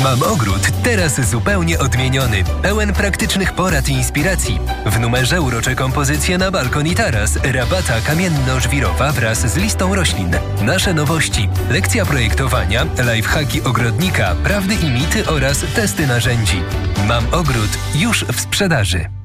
Mam ogród teraz zupełnie odmieniony. Pełen praktycznych porad i inspiracji. W numerze urocze kompozycje na balkon i taras, rabata kamienno-żwirowa wraz z listą roślin. Nasze nowości, lekcja projektowania, lifehacki ogrodnika, prawdy i mity oraz testy narzędzi. Mam ogród już w sprzedaży.